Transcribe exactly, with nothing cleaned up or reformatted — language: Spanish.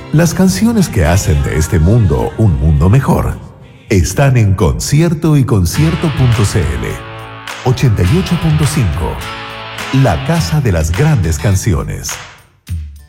Las canciones que hacen de este mundo un mundo mejor están en Concierto y Concierto punto c l. ochenta y ocho punto cinco. La casa de las grandes canciones.